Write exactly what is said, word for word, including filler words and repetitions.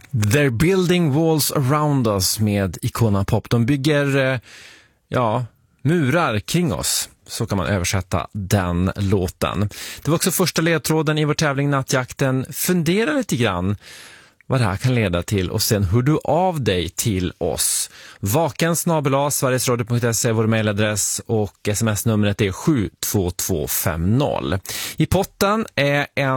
They're building walls around us med Icona Pop. De bygger, ja, murar kring oss. Så kan man översätta den låten. Det var också första ledtråden i vår tävling Nattjakten. Fundera lite grann vad det här kan leda till och sen hör du av dig till oss. Vaken snabel-a sverigesradio punkt se är vår mejladress och sms-numret är sju två två fem noll. I potten är en